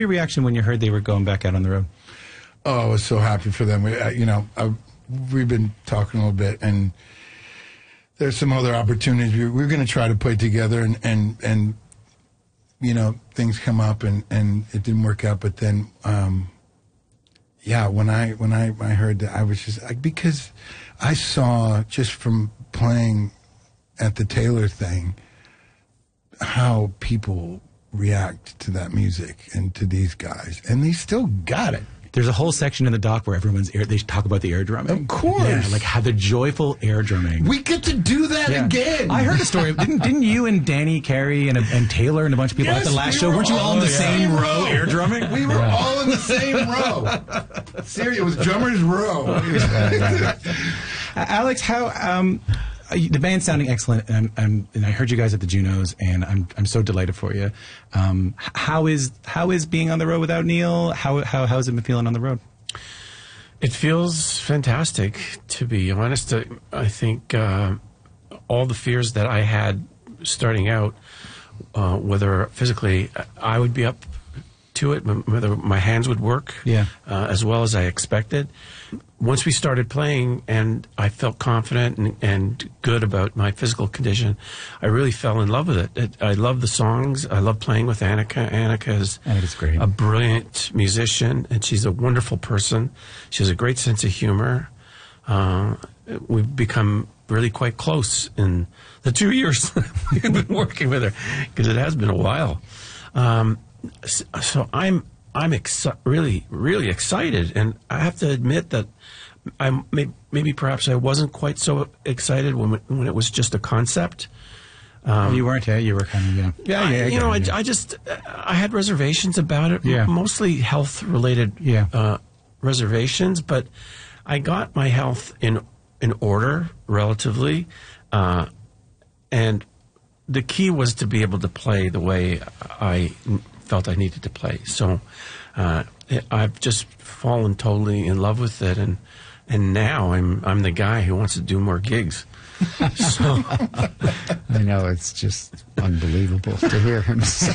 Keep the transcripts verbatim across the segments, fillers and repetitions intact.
Your reaction when you heard they were going back out on the road? Oh, I was so happy for them. We, uh, you know, I, we've been talking a little bit, and there's some other opportunities. We, we're going to try to play together, and, and, and you know, things come up, and, and it didn't work out. But then, um, yeah, when I when I, I heard that, I was just like, because I saw just from playing at the Taylor thing how people react to that music and to these guys, and they still got it. There's a whole section in the doc where everyone's air, they talk about the air drumming. Of course. Yeah, like how the joyful air drumming. We get to do that yeah. again. I heard a story. Didn't didn't you and Danny Carey and, and Taylor and a bunch of people yes, at the last we show, were weren't you all in the yeah. same row air drumming? We were yeah. all in the same row. Seriously, it was drummer's row. uh, Alex, how... Um, the band's sounding excellent, and, and, and I heard you guys at the Junos, and I'm I'm so delighted for you. Um, how is how is being on the road without Neil? How how how's it been feeling on the road? It feels fantastic, to be honest. I think uh, all the fears that I had starting out, uh, whether physically I would be up to it, whether my hands would work yeah. uh, as well as I expected. Once we started playing and I felt confident and, and good about my physical condition, I really fell in love with it. it. I love the songs. I love playing with Annika. Annika is Annika's great. a brilliant musician, and she's a wonderful person. She has a great sense of humor. Uh, we've become really quite close in the two years we've been working with her, because it has been a while. Um, so, so I'm I'm exci- really, really excited, and I have to admit that I may, maybe perhaps I wasn't quite so excited when when it was just a concept. Um, oh, you weren't, eh? You were kind of, yeah. Yeah, yeah. I, you know, I, I just I had reservations about it, yeah. mostly health-related yeah. uh, reservations, but I got my health in in order relatively, uh, and the key was to be able to play the way I felt I needed to play. So uh, I've just fallen totally in love with it, and and now I'm I'm the guy who wants to do more gigs. So I know, it's just unbelievable to hear him say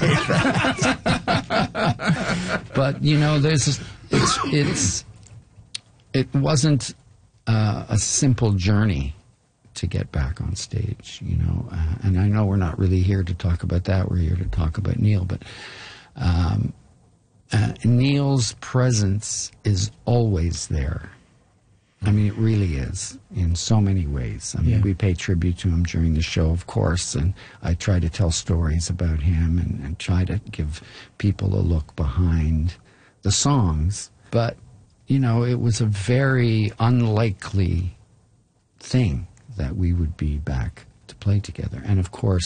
that. But you know, there's it's it's it wasn't uh, a simple journey to get back on stage, you know. Uh, and I know we're not really here to talk about that. We're here to talk about Neil, but. Um, uh, Neil's presence is always there. I mean, it really is, in so many ways. I mean, yeah. we pay tribute to him during the show, of course, and I try to tell stories about him and, and try to give people a look behind the songs. But, you know, it was a very unlikely thing that we would be back to play together. And, of course,